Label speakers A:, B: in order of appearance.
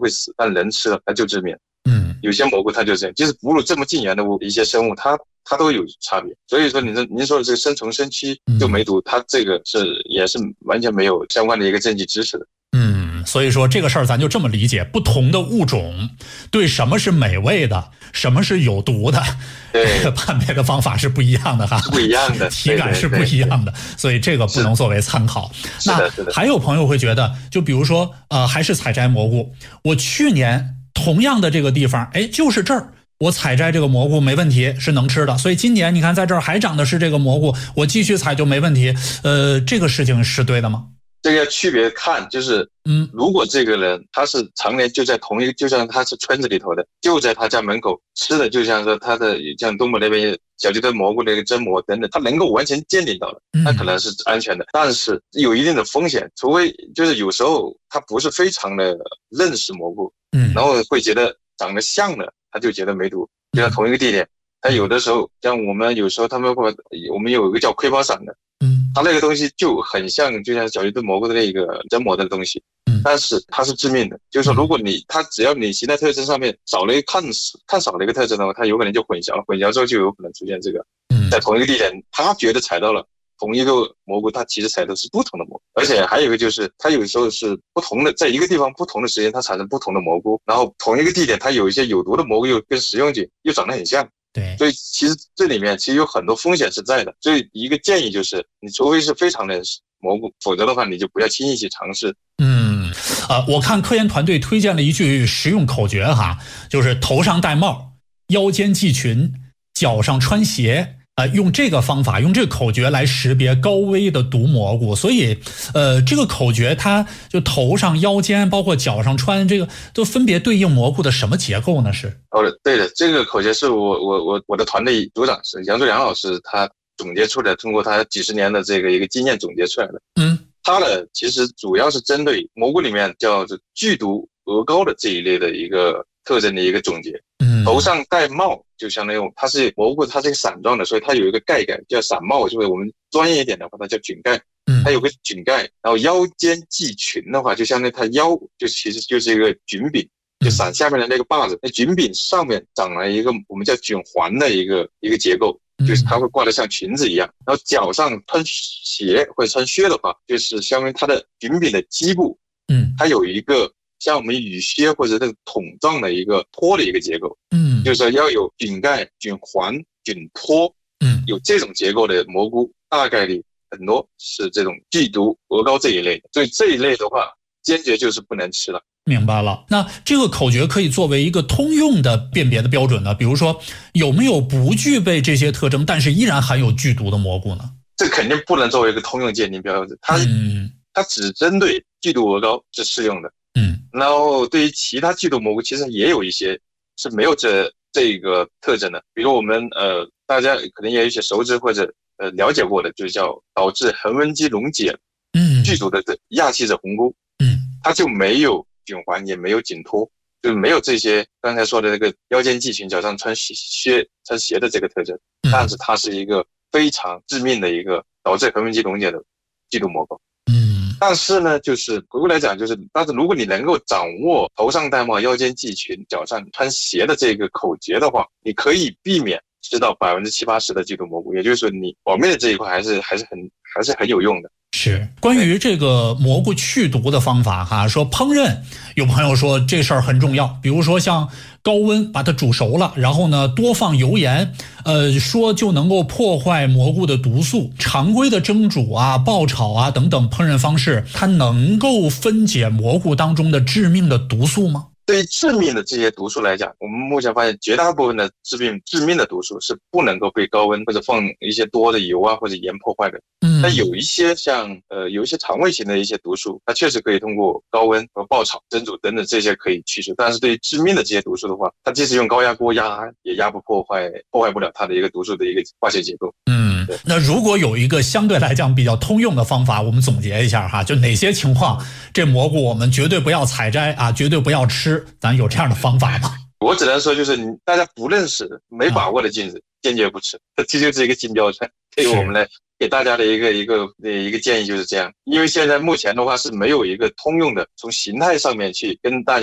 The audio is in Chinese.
A: 会死，但人吃了它就致命。
B: 有
A: 些蘑菇它就这样，就是哺乳这么近缘的一些生物，它都有差别。所以说您说的这个生虫生蛆就没毒，它这个也是完全没有相关的一个证据支持的。
B: 所以说这个事儿咱就这么理解，不同的物种对什么是美味的，什么是有毒的，判别的方法是不一样的哈，
A: 不一样的，
B: 体感是不一样的，所以这个不能作为参考。那还有朋友会觉得，就比如说还是采摘蘑菇，我去年同样的这个地方，就是这儿我采摘这个蘑菇没问题，是能吃的，所以今年你看在这儿还长的是这个蘑菇，我继续采就没问题。这个事情是对的吗？
A: 这个要区别看，就是如果这个人他是常年就在同一个，就像他是村子里头的，就在他家门口吃的，就像说他的像东北那边小鸡墩蘑菇那个榛蘑等等，他能够完全鉴定到的，那可能是安全的，但是有一定的风险，除非就是有时候他不是非常的认识蘑菇，然后会觉得长得像的，他就觉得没毒，就像同一个地点，他有的时候像我们有时候我们有一个叫窥胞伞的。它那个东西就很像，就像小鸡墩蘑菇的那个榛蘑的东西，但是它是致命的。就是说，如果它只要你形态特征上面看少了一个特征的话，它有可能就混淆了，混淆之后就有可能出现这个，在同一个地点，他觉得采到了同一个蘑菇，它其实采的是不同的蘑菇。而且还有一个就是，它有时候是不同的，在一个地方不同的时间，它产生不同的蘑菇，然后同一个地点，它有一些有毒的蘑菇又跟食用菌又长得很像。
B: 对，
A: 所以其实这里面其实有很多风险是在的，所以一个建议就是，你除非是非常认识蘑菇，否则的话你就不要轻易去尝试。
B: 我看科研团队推荐了一句实用口诀哈，就是头上戴帽，腰间系裙，脚上穿鞋。用这个方法，用这个口诀来识别高危的毒蘑菇，所以，这个口诀它就头上、腰间，包括脚上穿这个，都分别对应蘑菇的什么结构呢？是？
A: 对的，这个口诀是我的团队组长是杨柱良老师，他总结出来，通过他几十年的这个一个经验总结出来的。他的其实主要是针对蘑菇里面叫做剧毒鹅膏的这一类的一个特征的一个总结。头上戴帽就相当于它是蘑菇，它是一个伞状的，所以它有一个盖叫伞帽，就是我们专业一点的话它叫菌盖，它有个菌盖。然后腰间系裙的话，就相当于它腰就其实就是一个菌柄，就伞下面的那个把子，那菌柄上面长了一个我们叫菌环的一个结构，就是它会挂得像裙子一样。然后脚上穿鞋或者穿靴的话，就是相当于它的菌柄的基部，它有一个像我们雨靴或者那个筒状的一个托的一个结构，就是说要有菌盖、菌环、菌托，有这种结构的蘑菇，大概率很多是这种剧毒鹅膏这一类的，所以这一类的话，坚决就是不能吃了。
B: 明白了。那这个口诀可以作为一个通用的辨别的标准呢？比如说，有没有不具备这些特征，但是依然含有剧毒的蘑菇呢？
A: 这肯定不能作为一个通用鉴定标准，它只针对剧毒鹅膏是适用的。然后对于其他剧毒蘑菇，其实也有一些是没有这个特征的，比如我们大家可能也有一些熟知或者了解过的，就叫导致横纹肌溶解剧毒的亚细者红菇，它就没有菌环，也没有菌托，就没有这些刚才说的那个腰间系裙、脚上穿鞋的这个特征，但是它是一个非常致命的一个导致横纹肌溶解的剧毒蘑菇。但是呢，就是回过来讲，但是如果你能够掌握头上戴帽、腰间系裙、脚上穿鞋的这个口诀的话，你可以避免吃到70-80%的剧毒蘑菇，也就是说你保命的这一块还是很有用的。
B: 是关于这个蘑菇去毒的方法哈，说烹饪，有朋友说这事儿很重要，比如说像高温把它煮熟了，然后呢多放油盐，说就能够破坏蘑菇的毒素。常规的蒸煮啊、爆炒啊等等烹饪方式，它能够分解蘑菇当中的致命的毒素吗？
A: 对于致命的这些毒素来讲，我们目前发现绝大部分的致命的毒素是不能够被高温或者放一些多的油啊或者盐破坏的。但有一些像有一些肠胃型的一些毒素，它确实可以通过高温和爆炒、蒸煮等等这些可以去除。但是对于致命的这些毒素的话，它即使用高压锅压也压不破坏不了它的一个毒素的一个化学结构。
B: 那如果有一个相对来讲比较通用的方法，我们总结一下哈，就哪些情况这蘑菇我们绝对不要采摘啊，绝对不要吃，咱有这样的方法吗？
A: 我只能说就是大家不认识没把握的禁止，坚决不吃，这就是一个金标准。对于我们来给大家的一个建议就是这样，因为现在目前的话是没有一个通用的从形态上面去跟大家